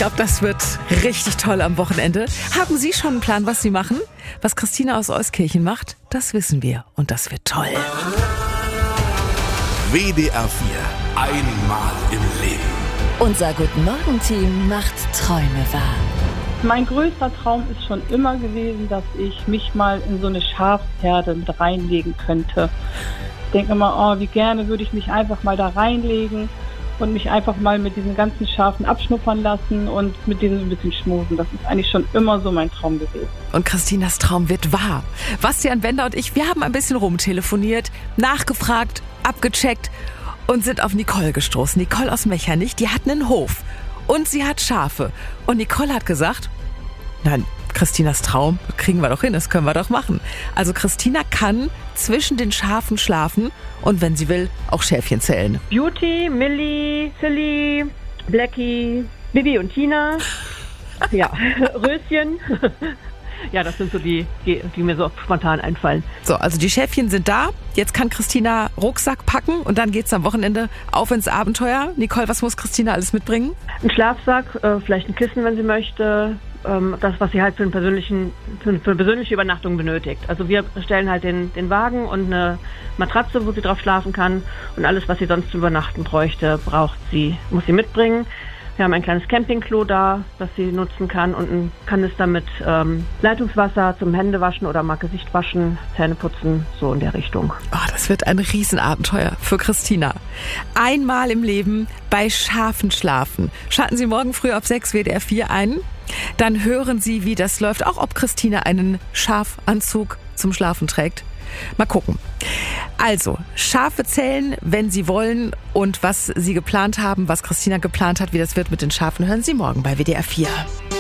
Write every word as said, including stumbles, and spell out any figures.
glaube, das wird richtig toll am Wochenende. Haben Sie schon einen Plan, was Sie machen? Was Christina aus Euskirchen macht, das wissen wir. Und das wird toll. W D R vier. Einmal im Leben. Unser Guten-Morgen-Team macht Träume wahr. Mein größter Traum ist schon immer gewesen, dass ich mich mal in so eine Schafsherde mit reinlegen könnte. Ich denke immer, oh, wie gerne würde ich mich einfach mal da reinlegen und mich einfach mal mit diesen ganzen Schafen abschnuppern lassen und mit denen ein bisschen schmusen. Das ist eigentlich schon immer so mein Traum gewesen. Und Christinas Traum wird wahr. Bastian Wender und ich, wir haben ein bisschen rumtelefoniert, nachgefragt, abgecheckt und sind auf Nicole gestoßen. Nicole aus Mechernich, die hat einen Hof und sie hat Schafe. Und Nicole hat gesagt, nein, Christinas Traum kriegen wir doch hin, das können wir doch machen. Also Christina kann zwischen den Schafen schlafen und wenn sie will, auch Schäfchen zählen. Beauty, Millie, Silly, Blackie, Bibi und Tina. Ja, Röschen. Ja, das sind so die, die, die mir so spontan einfallen. So, also die Schäfchen sind da. Jetzt kann Christina Rucksack packen und dann geht's am Wochenende auf ins Abenteuer. Nicole, was muss Christina alles mitbringen? Ein Schlafsack, äh, vielleicht ein Kissen, wenn sie möchte. Ähm, das, was sie halt für, einen persönlichen, für eine persönliche Übernachtung benötigt. Also wir stellen halt den, den Wagen und eine Matratze, wo sie drauf schlafen kann. Und alles, was sie sonst zu übernachten bräuchte, braucht sie, muss sie mitbringen. Wir haben ein kleines Campingklo da, das sie nutzen kann und ein Kanister mit ähm, Leitungswasser zum Händewaschen oder mal Gesicht waschen, Zähne putzen, so in der Richtung. Oh, das wird ein Riesenabenteuer für Christina. Einmal im Leben bei Schafen schlafen. Schalten Sie morgen früh auf sechs W D R vier ein. Dann hören Sie, wie das läuft, auch ob Christina einen Schafanzug zum Schlafen trägt. Mal gucken. Also, Schafe zählen, wenn Sie wollen und was Sie geplant haben, was Christina geplant hat, wie das wird mit den Schafen, hören Sie morgen bei W D R vier.